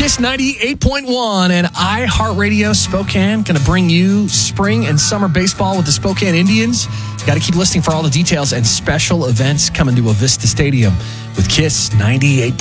Kiss 98.1 and iHeartRadio Spokane going to bring you spring and summer baseball with the Spokane Indians. Got to keep listening for all the details and special events coming to Avista Stadium with Kiss 98.